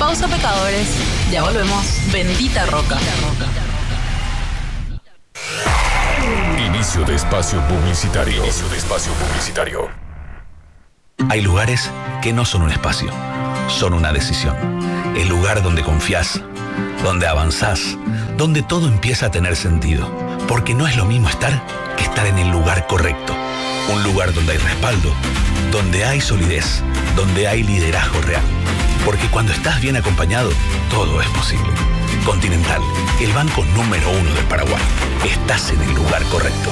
Pausa, pecadores. Ya volvemos. Bendita Roca. Inicio de espacio publicitario. Hay lugares que no son un espacio, son una decisión. El lugar donde confías, donde avanzás, donde todo empieza a tener sentido. Porque no es lo mismo estar que estar en el lugar correcto. Un lugar donde hay respaldo, donde hay solidez, donde hay liderazgo real. Porque cuando estás bien acompañado, todo es posible. Continental, el banco número 1 del Paraguay. Estás en el lugar correcto.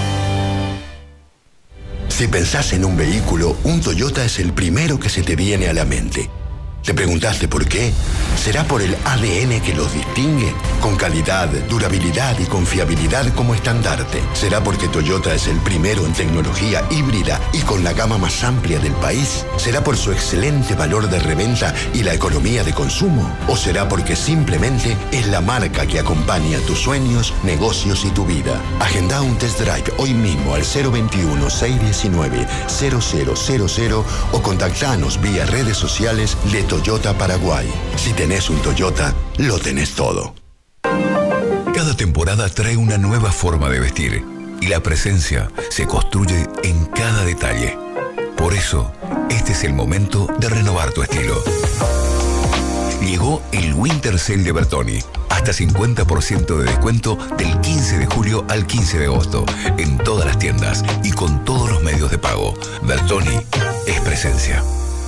Si pensás en un vehículo, un Toyota es el primero que se te viene a la mente. ¿Te preguntaste por qué? ¿Será por el ADN que los distingue? Con calidad, durabilidad y confiabilidad como estandarte. ¿Será porque Toyota es el primero en tecnología híbrida y con la gama más amplia del país? ¿Será por su excelente valor de reventa y la economía de consumo? ¿O será porque simplemente es la marca que acompaña tus sueños, negocios y tu vida? Agenda un test drive hoy mismo al 021-619-0000 o contactanos vía redes sociales de Toyota Paraguay. Si tenés un Toyota, lo tenés todo. Cada temporada trae una nueva forma de vestir y la presencia se construye en cada detalle. Por eso, este es el momento de renovar tu estilo. Llegó el Winter Sale de Bertoni. Hasta 50% de descuento del 15 de julio al 15 de agosto en todas las tiendas y con todos los medios de pago. Bertoni es presencia.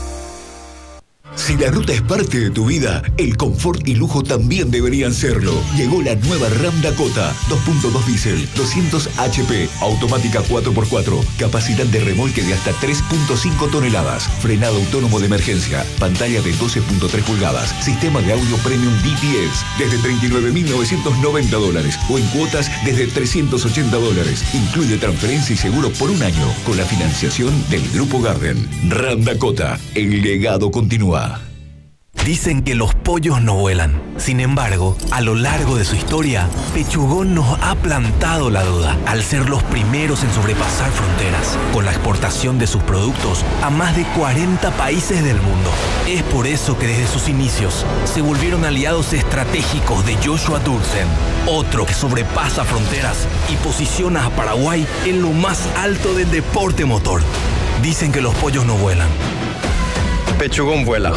Si la ruta es parte de tu vida, el confort y lujo también deberían serlo. Llegó la nueva Ram Dakota, 2.2 diésel, 200 HP, automática 4x4, capacidad de remolque de hasta 3.5 toneladas, frenado autónomo de emergencia, pantalla de 12.3 pulgadas, sistema de audio premium DTS, desde $39.990 o en cuotas desde $380. Incluye transferencia y seguro por un año con la financiación del Grupo Garden. Ram Dakota, el legado continúa. Dicen que los pollos no vuelan. Sin embargo, a lo largo de su historia, Pechugón nos ha plantado la duda al ser los primeros en sobrepasar fronteras, con la exportación de sus productos a más de 40 países del mundo. Es por eso que desde sus inicios se volvieron aliados estratégicos de Joshua Dulcen, otro que sobrepasa fronteras y posiciona a Paraguay en lo más alto del deporte motor. Dicen que los pollos no vuelan. Pechugón vuela.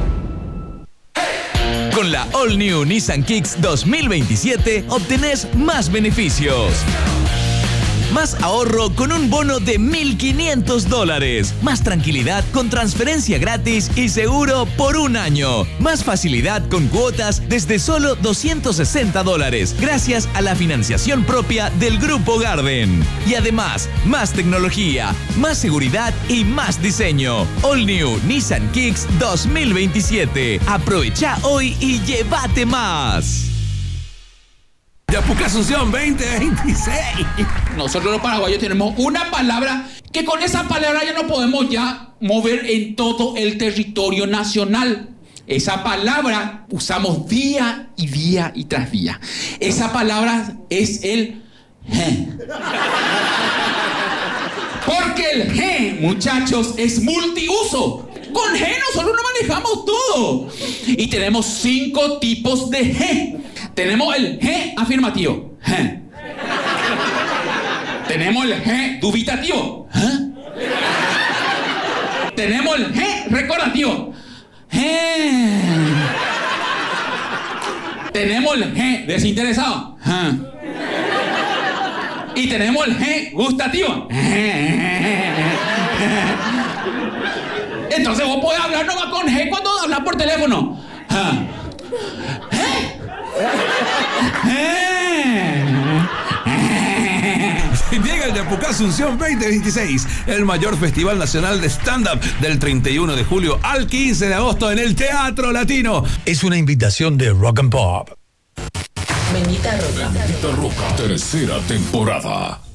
Con la All New Nissan Kicks 2027 obtenés más beneficios. Más ahorro con un bono de $1,500. Más tranquilidad con transferencia gratis y seguro por un año. Más facilidad con cuotas desde solo $260 gracias a la financiación propia del Grupo Garden. Y además, más tecnología, más seguridad y más diseño. All New Nissan Kicks 2027. Aprovecha hoy y llévate más. Yapuca Asunción 2026. Nosotros los paraguayos tenemos una palabra que con esa palabra ya no podemos ya mover en todo el territorio nacional. Esa palabra usamos día y día y tras día. Esa palabra es el je. Porque el je, muchachos, es multiuso. Con je nosotros no manejamos todo. Y tenemos 5 tipos de je. Tenemos el je afirmativo. Je. Tenemos el je dubitativo. Tenemos el je recordativo. Tenemos el je desinteresado. Y tenemos el je gustativo. Entonces vos podés hablar nomás con je cuando hablas por teléfono. Llega el Yapuca Asunción 2026, el mayor festival nacional de stand-up del 31 de julio al 15 de agosto en el Teatro Latino. Es una invitación de Rock and Pop. Bendita Roca. Bendita Roca, tercera temporada.